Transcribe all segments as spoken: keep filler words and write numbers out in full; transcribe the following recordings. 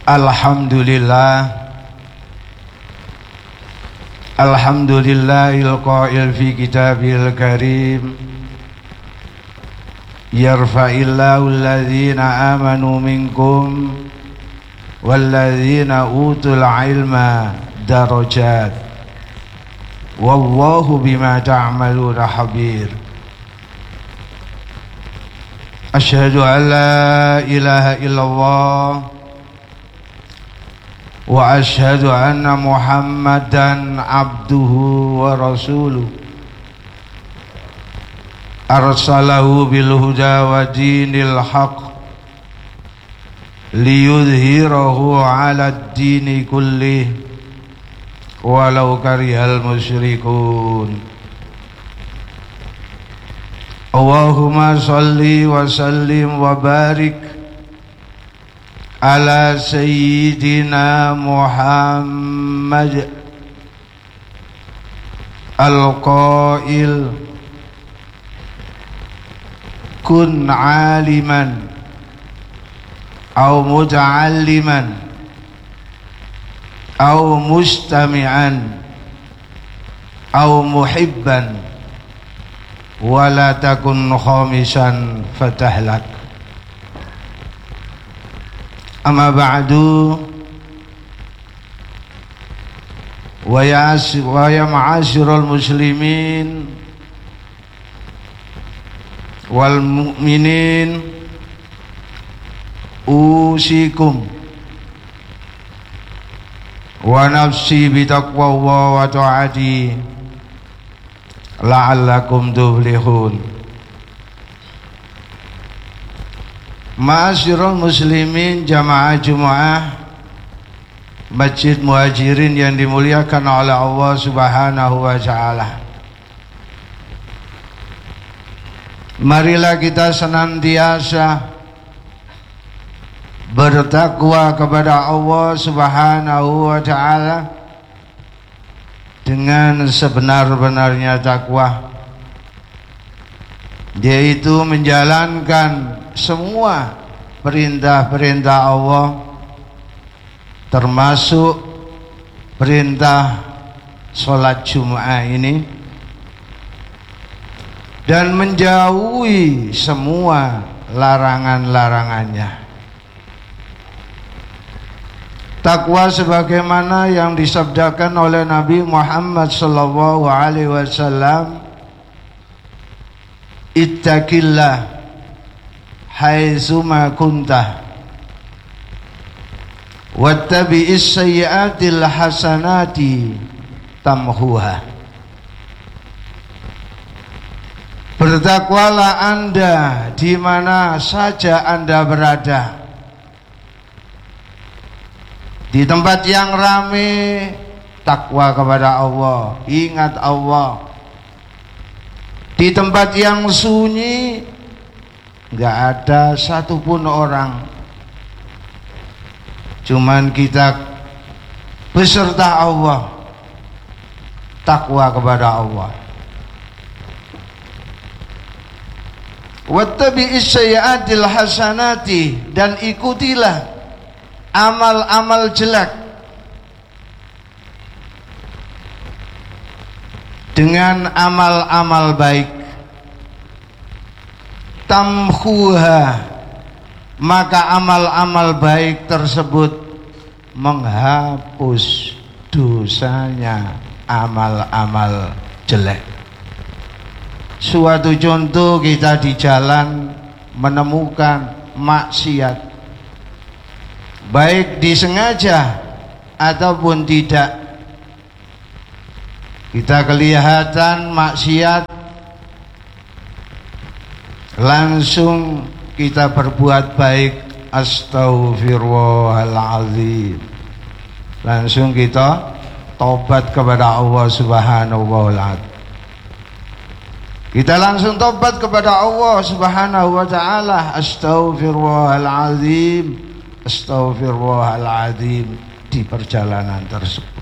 Alhamdulillah Alhamdulillahil qail fi kitabil karim yarfa'illahu alladhina amanu minkum walladhina utul ilma darajat wallahu bima ta'maluna khabir. Asyhadu an la ilaha illallah wa asyhadu anna Muhammadan abduhu wa rasuluh arsalahu bil huda wa dinil haq liyudhhirahu ala ad-dini kullih walau karihal musyrikun. Allahumma salli wa sallim wa barik ala sayyidina Muhammad al-qail kun aliman aw muta'alliman aw mustami'an aw muhibban wala takun khamisan fatahlak. Amma ba'du, wa ya ma'asyiral muslimin wal mu'minin usikum wa nafsi bitaqwallah wa ta'ati la'allakum tuflihun. Ma'asyiral muslimin jamaah Jumaah Masjid Muhajirin yang dimuliakan oleh Allah Subhanahu wa ta'ala, marilah kita senantiasa bertakwa kepada Allah Subhanahu wa ta'ala dengan sebenar-benarnya takwa, yaitu menjalankan semua perintah-perintah Allah, termasuk perintah sholat Jumat ini, dan menjauhi semua larangan-larangannya. Takwa sebagaimana yang disabdakan oleh Nabi Muhammad sallallahu alaihi wasallam, ittaqillah haitsuma kunta wattabi'is sayyi'atil hasanati tamhuha. Bertakwalah Anda di mana saja Anda berada, di tempat yang ramai takwa kepada Allah, ingat Allah. Di tempat yang sunyi nggak ada satupun orang, cuman kita beserta Allah, takwa kepada Allah. Wattabi'is sayyi'atil hasanati, dan ikutilah amal-amal jelek dengan amal-amal baik. Tamhuha, maka amal-amal baik tersebut menghapus dosanya amal-amal jelek. Suatu contoh, kita di jalan menemukan maksiat, baik disengaja ataupun tidak. Kita kelihatan maksiat, langsung kita berbuat baik, astaghfirullahaladzim, langsung kita tobat kepada Allah Subhanahu wa ta'ala. Kita langsung tobat kepada Allah Subhanahu wa ta'ala, astaghfirullahaladzim, astaghfirullahaladzim, di perjalanan tersebut.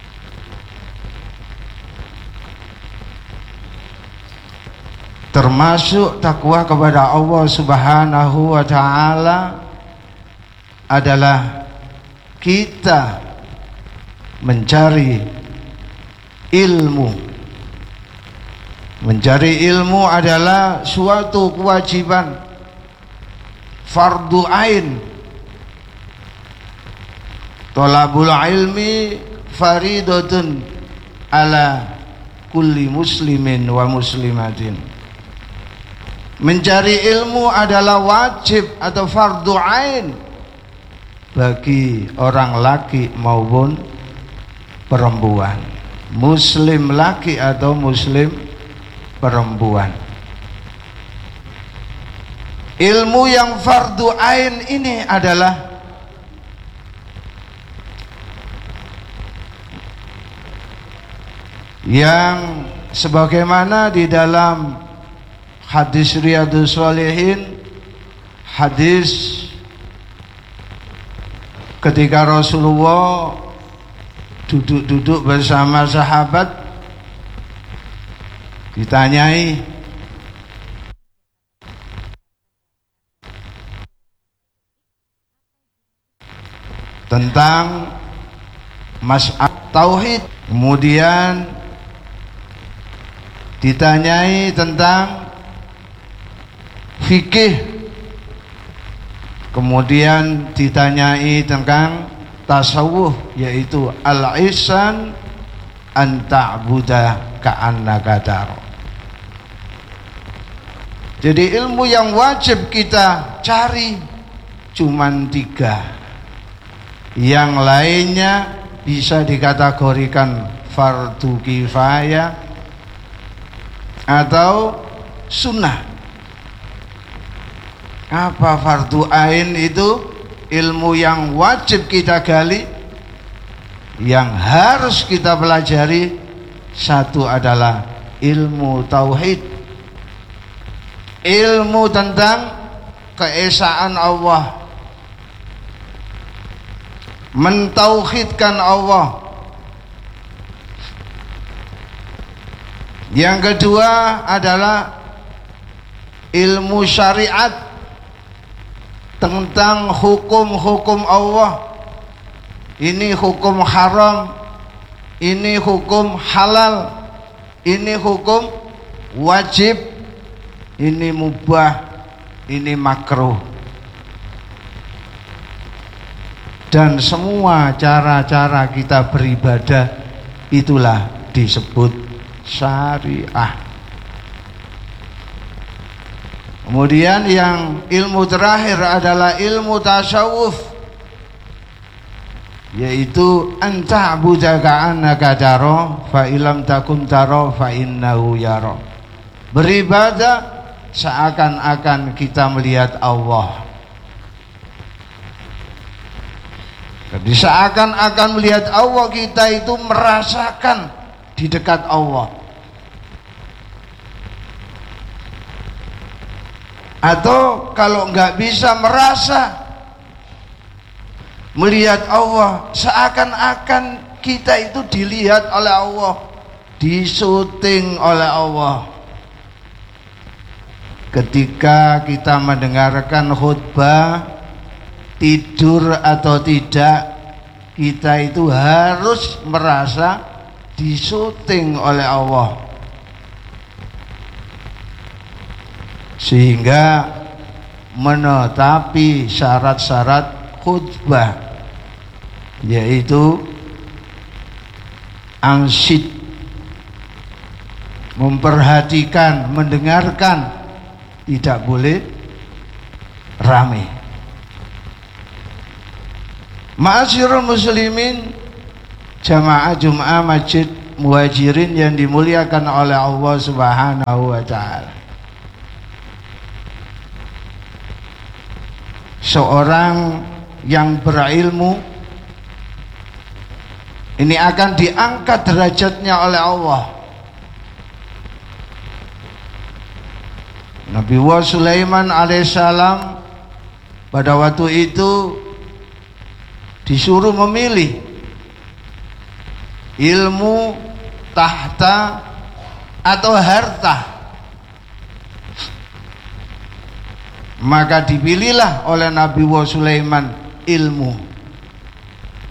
Termasuk takwa kepada Allah Subhanahu wa ta'ala adalah kita mencari ilmu. Mencari ilmu adalah suatu kewajiban, fardu ain. Thalabul ilmi faridatun ala kulli muslimin wa muslimatin. Mencari ilmu adalah wajib atau fardu ain bagi orang laki maupun perempuan, muslim laki atau muslim perempuan. Ilmu yang fardu ain ini adalah yang sebagaimana di dalam hadis Riyadhus Shalihin, hadis ketika Rasulullah duduk-duduk bersama sahabat, ditanyai tentang masalah tauhid, kemudian ditanyai tentang fikih, kemudian ditanyai tentang tasawuf, yaitu al-ihsan an ta'buda ka'annaka tara. Jadi ilmu yang wajib kita cari cuman tiga, yang lainnya bisa dikategorikan fardu kifayah atau sunnah. Apa fardu ain itu? Ilmu yang wajib kita gali, yang harus kita pelajari. Satu adalah ilmu tauhid, ilmu tentang keesaan Allah, mentauhidkan Allah. Yang kedua adalah ilmu syariat tentang hukum-hukum Allah. Ini hukum haram, ini hukum halal, ini hukum wajib, ini mubah, ini makruh. Dan semua cara-cara kita beribadah itulah disebut syariah. Kemudian yang ilmu terakhir adalah ilmu tasawuf, yaitu anta'buda ka'annaka tara fa illam takun tara fa innahu yara. Beribadah seakan-akan kita melihat Allah. Jadi seakan-akan melihat Allah, kita itu merasakan di dekat Allah. Atau kalau nggak bisa merasa melihat Allah, seakan-akan kita itu dilihat oleh Allah, disuting oleh Allah. Ketika kita mendengarkan khutbah, tidur atau tidak, kita itu harus merasa disuting oleh Allah, sehingga menetapi syarat-syarat khutbah, yaitu ansyid, memperhatikan, mendengarkan, tidak boleh rame. Ma'asyiral muslimin, jamaah Jum'ah Masjid Muhajirin yang dimuliakan oleh Allah Subhanahu wa ta'ala. Seorang yang berilmu ini akan diangkat derajatnya oleh Allah. Nabi Sulaiman alaihissalam pada waktu itu disuruh memilih ilmu, tahta atau harta. Maka dipilihlah oleh Nabi Sulaiman ilmu.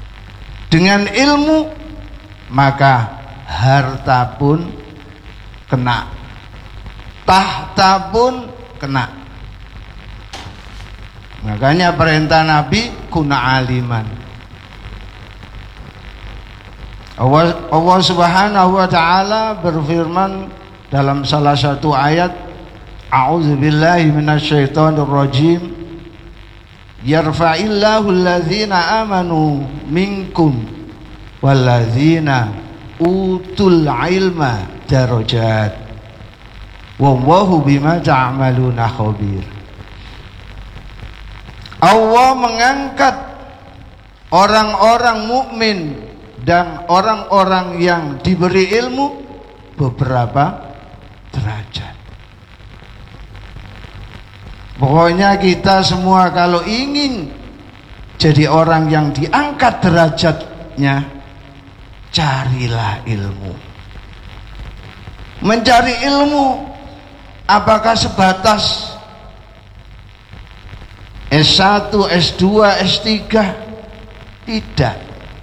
Dengan ilmu maka harta pun kena, tahta pun kena. Makanya perintah Nabi kuna aliman. Allah, Allah Subhanahu wa taala berfirman dalam salah satu ayat, a'udzubillahi minasyaitonir rajim, yarfa'illahu allazina amanu minkum wallazina utul ilma darajat wallahu bima ta'maluna khabir. Allah mengangkat orang-orang mukmin dan orang-orang yang diberi ilmu beberapa derajat. Pokoknya kita semua kalau ingin jadi orang yang diangkat derajatnya, carilah ilmu. Mencari ilmu apakah sebatas S satu, S dua, S tiga? Tidak.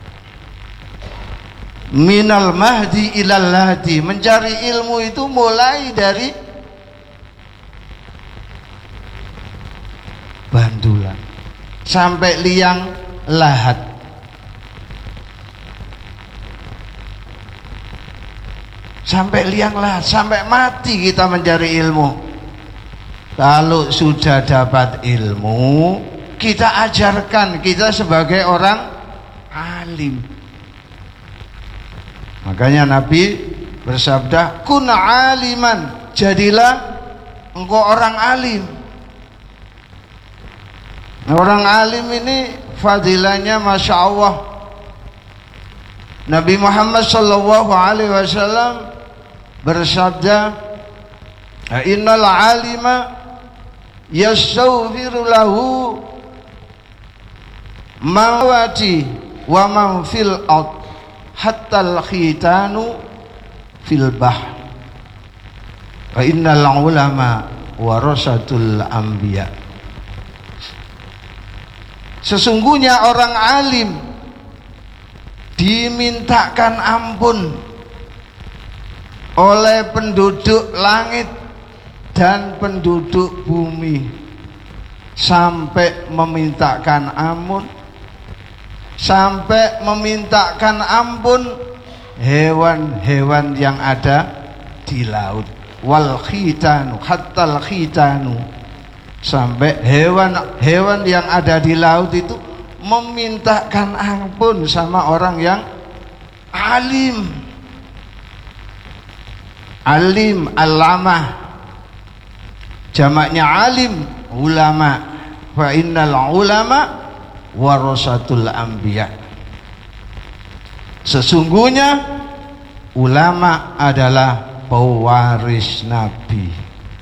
Minal mahdi ilal lahdi. Mencari ilmu itu mulai dari Bandulan sampai liang lahat. Sampai liang lahat, sampai mati kita mencari ilmu. Kalau sudah dapat ilmu, kita ajarkan, kita sebagai orang alim. Makanya Nabi bersabda, kun aliman, jadilah engkau orang alim. Orang alim ini fadilahnya Masya Allah. Nabi Muhammad sallallahu alaihi wasallam bersabda, innal alima yastaghfiru lahu mawati wa man fil ard hatta al-khitanu fil bahr wa innal ulama warasatul anbiya. Sesungguhnya orang alim dimintakan ampun oleh penduduk langit dan penduduk bumi, sampai memintakan ampun, sampai memintakan ampun hewan-hewan yang ada di laut. Wal khitanu, hatta al khitanu, sampai hewan-hewan yang ada di laut itu memintakan ampun sama orang yang alim. Alim, alamah, jamaknya alim, ulama. Fa innal ulama warasatul anbiya. Sesungguhnya ulama adalah pewaris nabi,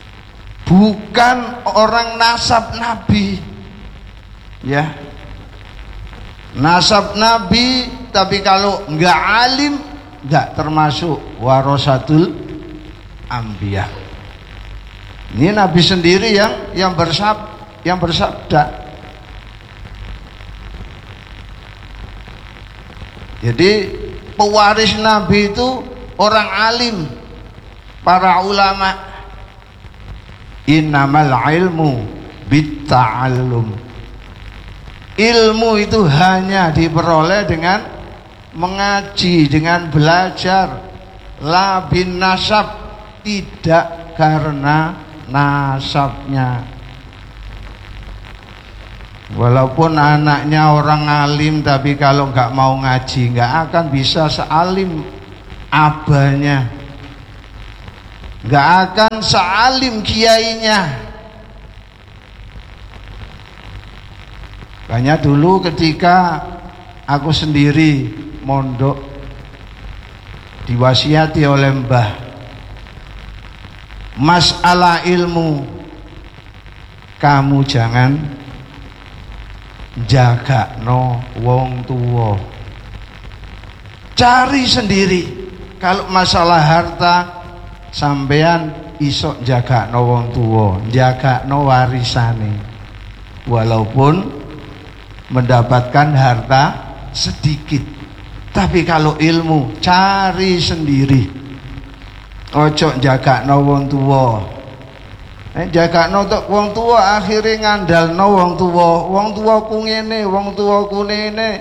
bukan orang nasab nabi. Ya, nasab nabi, tapi kalau enggak alim enggak termasuk warasatul anbiya. Ini Nabi sendiri yang yang bersab yang bersabda. Jadi pewaris Nabi itu orang alim, para ulama. Innamal ilmu bitta'allum. Ilmu itu hanya diperoleh dengan mengaji, dengan belajar. La bin nasab, tidak karena nasabnya. Walaupun anaknya orang alim, tapi kalau nggak mau ngaji nggak akan bisa sealim abahnya, nggak akan sealim kiainya. Banyak dulu ketika aku sendiri mondok, diwasiati oleh mbah, masalah ilmu kamu jangan jaga no wong tuwa, cari sendiri. Kalau masalah harta sampean isok jaga no wong tuwa, jaga no warisane, walaupun mendapatkan harta sedikit. Tapi kalau ilmu cari sendiri. Ojo jagakno wong tuwa. Eh jagakno tok wong tuwa akhire ngandalno wong tuwa. Wong tuwa ku ngene, wong tuwa ku ngene.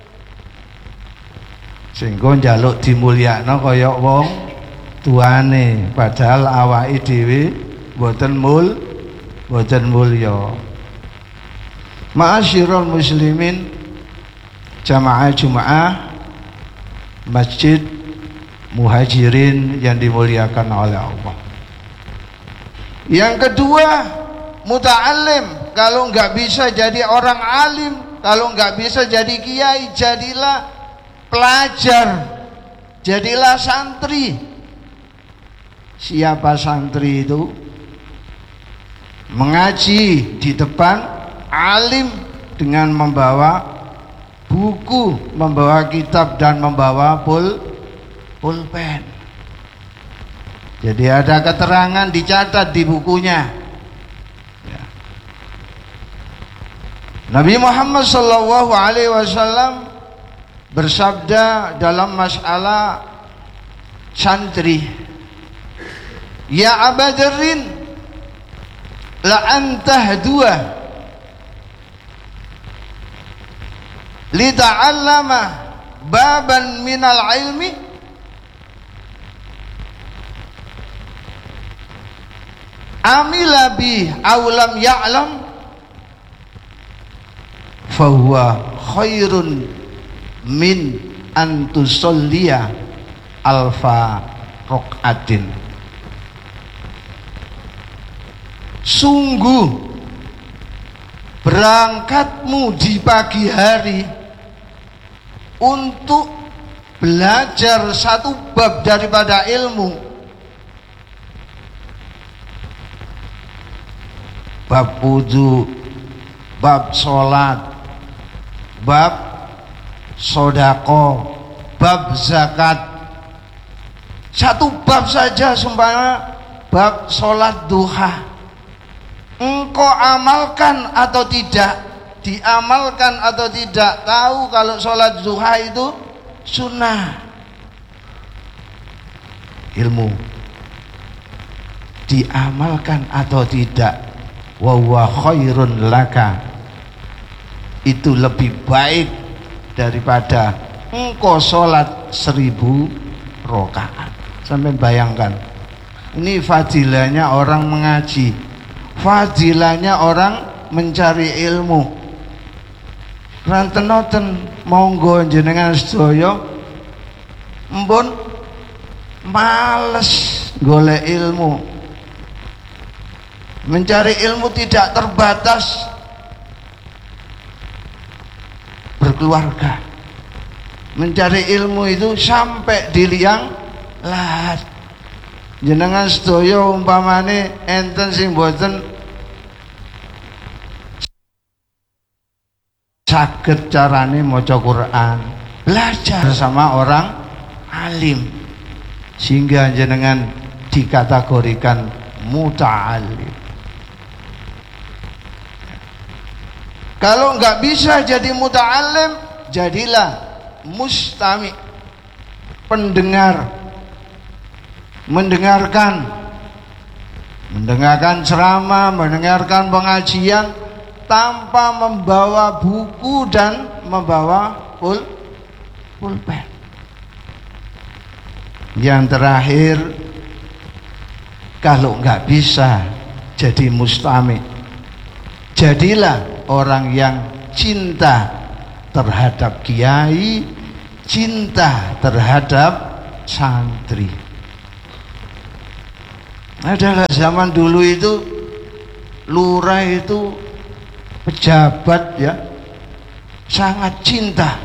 Sehingga njaluk dimulyakno kaya wong tuane, padahal awake dhewe boten mul boten mulya. Ma'asyiral muslimin, jamaah Jumaah Masjid Muhajirin yang dimuliakan oleh Allah. Yang kedua, muta'alim. Kalau nggak bisa jadi orang alim, kalau nggak bisa jadi kiai, jadilah pelajar, jadilah santri. Siapa santri itu? Mengaji di depan alim dengan membawa buku, membawa kitab dan membawa pul pulpen. Jadi ada keterangan dicatat di bukunya. Ya. Nabi Muhammad Shallallahu Alaihi Wasallam bersabda dalam masalah santri. Ya Abadarin, la antah dua li ta'allama baban minal ilmi amila bi awlam ya'lam fahuwa khairun min antusolliya alfa rok'atin. Sungguh berangkatmu di pagi hari untuk belajar satu bab daripada ilmu, bab wudu, bab sholat, bab sodako, bab zakat, satu bab saja, seumpama bab sholat duha, engkau amalkan atau tidak, diamalkan atau tidak, tahu kalau sholat duha itu sunnah. Ilmu diamalkan atau tidak, wa huwa khairun laka, itu lebih baik daripada engkau sholat seribu rakaat. Sampai bayangkan, ini fadilahnya orang mengaji, fadilahnya orang mencari ilmu. Ranten-noten monggo jenengan sedaya mpun males golek ilmu. Mencari ilmu tidak terbatas berkeluarga. Mencari ilmu itu sampai di liang lahat. Jenengan sedaya umpamane enten sing mboten saged carane maca Quran, belajar sama orang alim sehingga jenengan dikategorikan muta'alim. Kalau nggak bisa jadi muta'alim, jadilah mustami, pendengar, mendengarkan mendengarkan ceramah, mendengarkan pengajian tanpa membawa buku dan membawa pul pulpen. Yang terakhir, kalau nggak bisa jadi mustami, jadilah orang yang cinta terhadap kiai, cinta terhadap santri. Adalah zaman dulu itu lurah itu pejabat ya, sangat cinta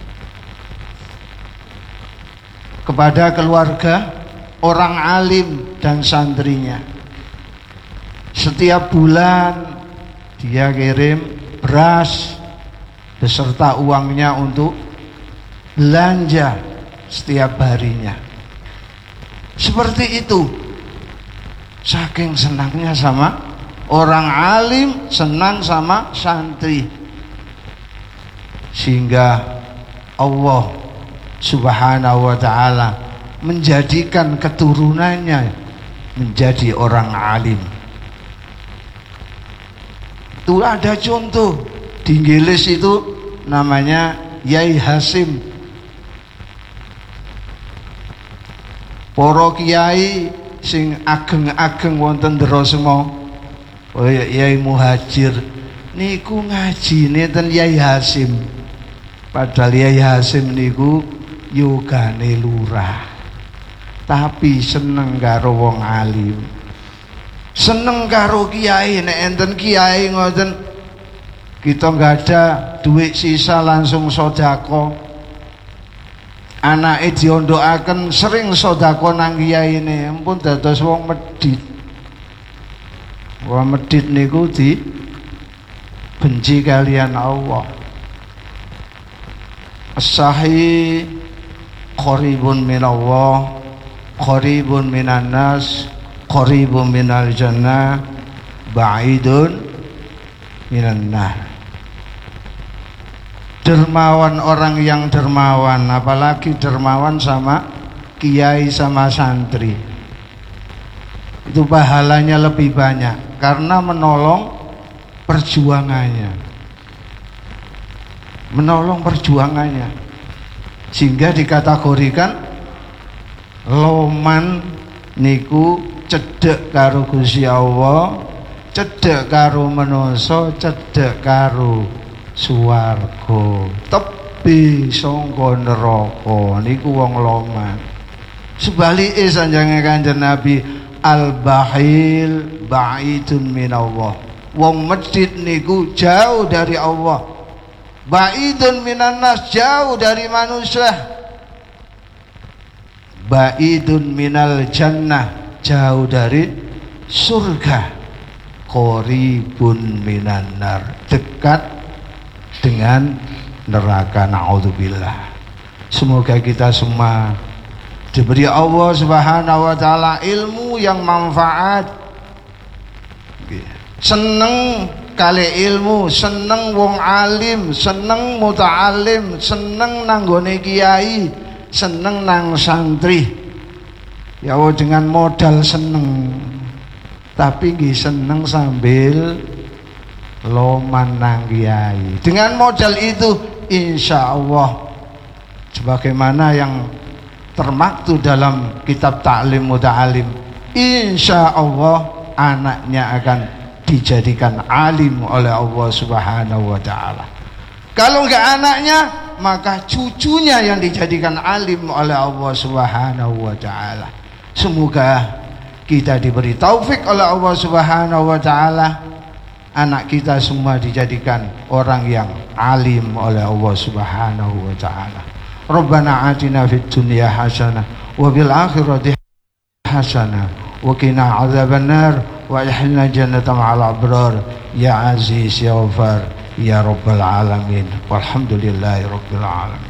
kepada keluarga orang alim dan santrinya. Setiap bulan dia kirim beras beserta uangnya untuk belanja setiap harinya. Seperti itu, saking senangnya sama orang alim, senang sama santri, sehingga Allah Subhanahu wa ta'ala menjadikan keturunannya menjadi orang alim. Itu ada contoh di Inggris itu namanya Yai Hasim. Para kiai sing ageng-ageng wonten Drosmo, kaya Yai Muhajir niku ngajine ten Yai Hasim. Padahal Yai Hasim niku yogane lurah, tapi seneng karo wong alim, seneng karo kiai. Nek enten kiai ngoten kita nggak ada duit sisa langsung sodako, anake diondokaken sering sodako nang kiai ini, ampun dados wong medit. Wong medit niku di benci kalian Allah. As-sahih qaribun minallah, qaribun minan nas, qaribun minal jannah, ba'idun minan nar. Dermawan orang yang dermawan, apalagi dermawan sama kiai sama santri, itu pahalanya lebih banyak karena menolong perjuangannya, menolong perjuangannya, sehingga dikategorikan loman niku cedek karo Gusti Allah, cedek karo manungsa, cedek karo swarga, tebi sangka neraka niku wong loman. Sebalike sanjange Kanjeng Nabi, al-bakhil ba'idun minallah, wong medit niku jauh dari Allah, ba'idun minan nas, jauh dari manusia, ba'idun minal jannah, jauh dari surga, qaribun minan nar, dekat dengan neraka. Na'udzubillah. Semoga kita semua diberi Allah Subhanahu wa ta'ala ilmu yang manfaat, seneng kali ilmu, seneng wong alim, seneng muta'alim, seneng nanggone kiai, seneng nang santri. Ya Allah, dengan modal seneng, tapi nggih seneng sambil loman nang kiai. Dengan modal itu insya Allah sebagaimana yang termaktub dalam kitab Ta'lim Muta'alim, insya Allah anaknya akan dijadikan alim oleh Allah Subhanahu wa ta'ala. Kalau enggak anaknya, maka cucunya yang dijadikan alim oleh Allah Subhanahu wa ta'ala. Semoga kita diberi taufik oleh Allah Subhanahu wa ta'ala, anak kita semua dijadikan orang yang alim oleh Allah Subhanahu wa ta'ala. Rabbana atina fid dunya hasanah wa bil akhirati hasanah wa qina adzabannar wa adkhilna jannata ma'al abrar ya aziz ya ghafar ya rabbal alamin walhamdulillahi rabbil alamin.